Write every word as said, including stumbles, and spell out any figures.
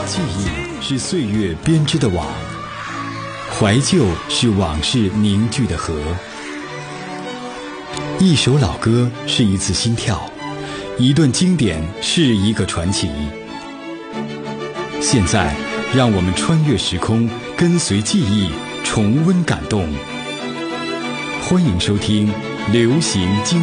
记忆是岁月编织的网，怀旧是往事凝聚的河。一首老歌是一次心跳，一段经典是一个传奇。现在，让我们穿越时空，跟随记忆，重温感动。欢迎收听《流行经